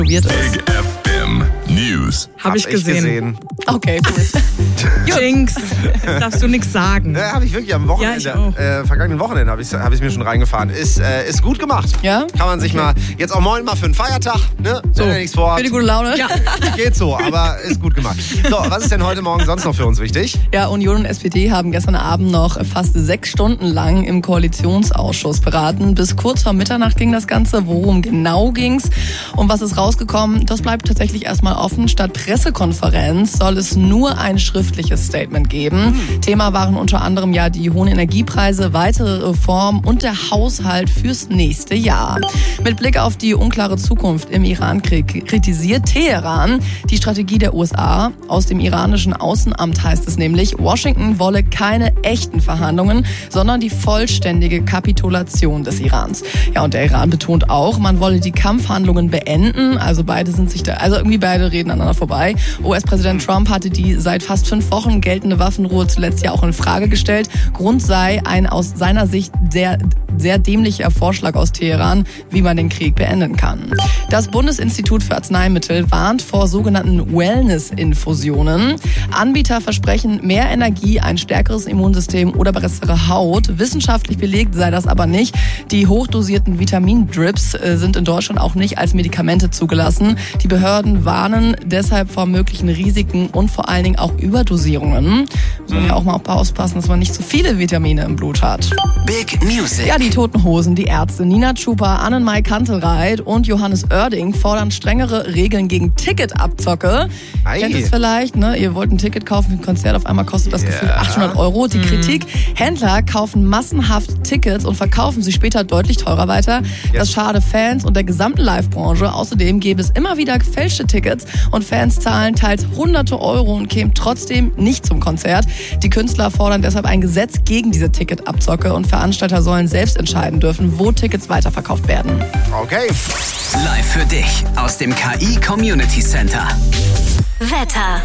Big FM News. Hab ich gesehen. Okay, cool. Jinx, darfst du nichts sagen. Habe ich wirklich am Wochenende, vergangenen Wochenende habe ich mir schon reingefahren. Ist gut gemacht. Ja? Kann man sich mal, jetzt auch morgen mal für einen Feiertag, ne? So, wenn ihr nichts vorhabt. für die gute Laune. Ja. Geht so, aber ist gut gemacht. So, was ist denn heute Morgen sonst noch für uns wichtig? Ja, Union und SPD haben gestern Abend noch fast 6 Stunden lang im Koalitionsausschuss beraten. Bis kurz vor Mitternacht ging das Ganze. Worum genau ging's und was ist rausgekommen, das bleibt tatsächlich erstmal offen. Statt Pressekonferenz soll es nur ein schriftliches Statement geben. Thema waren unter anderem ja die hohen Energiepreise, weitere Reformen und der Haushalt fürs nächste Jahr. Mit Blick auf die unklare Zukunft im Irankrieg kritisiert Teheran die Strategie der USA. Aus dem iranischen Außenamt heißt es nämlich, Washington wolle keine echten Verhandlungen, sondern die vollständige Kapitulation des Irans. Ja, und der Iran betont auch, man wolle die Kampfhandlungen beenden. Also beide reden aneinander vorbei. US-Präsident Trump hatte die seit fast 5 Wochen geltende Waffenruhe zuletzt ja auch in Frage gestellt. Grund sei ein aus seiner Sicht sehr dämlicher Vorschlag aus Teheran, wie man den Krieg beenden kann. Das Bundesinstitut für Arzneimittel warnt vor sogenannten Wellness-Infusionen. Anbieter versprechen mehr Energie, ein stärkeres Immunsystem oder bessere Haut. Wissenschaftlich belegt sei das aber nicht. Die hochdosierten Vitamindrips sind in Deutschland auch nicht als Medikamente zugelassen. Die Behörden warnen deshalb vor möglichen Risiken und vor allen Dingen auch Überdosierungen. Muss man ja auch mal aufpassen, dass man nicht zu viele Vitamine im Blut hat. Big Music. Ja, die Toten Hosen, die Ärzte, Nina Chuba, Annenmai Kantelreit und Johannes Oerding fordern strengere Regeln gegen Ticketabzocke. Kennt es vielleicht, ne? Ihr wollt ein Ticket kaufen für ein Konzert, auf einmal kostet das Gefühl 800 €. Die Kritik, Händler kaufen massenhaft Tickets und verkaufen sie später deutlich teurer weiter. Das schade Fans und der gesamten Live-Branche. Außerdem gäbe es immer wieder gefälschte Tickets und Fans zahlen teils hunderte Euro und kämen trotzdem nicht zum Konzert. Die Künstler fordern deshalb ein Gesetz gegen diese Ticketabzocke und Veranstalter sollen selbst entscheiden dürfen, wo Tickets weiterverkauft werden. Okay. Live für dich aus dem KI Community Center. Wetter.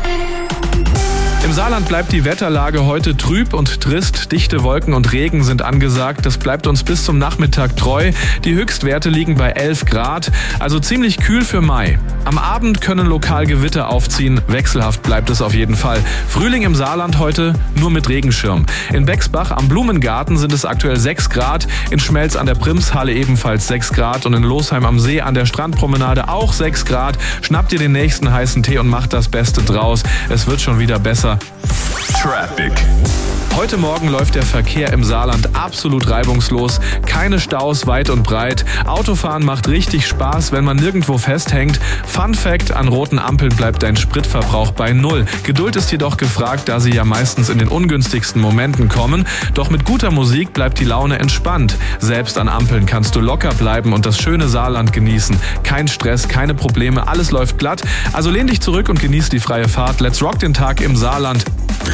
Im Saarland bleibt die Wetterlage heute trüb und trist. Dichte Wolken und Regen sind angesagt. Das bleibt uns bis zum Nachmittag treu. Die Höchstwerte liegen bei 11 Grad, also ziemlich kühl für Mai. Am Abend können lokal Gewitter aufziehen. Wechselhaft bleibt es auf jeden Fall. Frühling im Saarland heute nur mit Regenschirm. In Bexbach am Blumengarten sind es aktuell 6 Grad. In Schmelz an der Primshalle ebenfalls 6 Grad. Und in Losheim am See an der Strandpromenade auch 6 Grad. Schnappt ihr den nächsten heißen Tee und macht das Beste draus. Es wird schon wieder besser. Traffic. Heute Morgen läuft der Verkehr im Saarland absolut reibungslos. Keine Staus weit und breit. Autofahren macht richtig Spaß, wenn man nirgendwo festhängt. Fun Fact, an roten Ampeln bleibt dein Spritverbrauch bei 0. Geduld ist jedoch gefragt, da sie ja meistens in den ungünstigsten Momenten kommen. Doch mit guter Musik bleibt die Laune entspannt. Selbst an Ampeln kannst du locker bleiben und das schöne Saarland genießen. Kein Stress, keine Probleme, alles läuft glatt. Also lehn dich zurück und genieß die freie Fahrt. Let's rock den Tag im Saarland.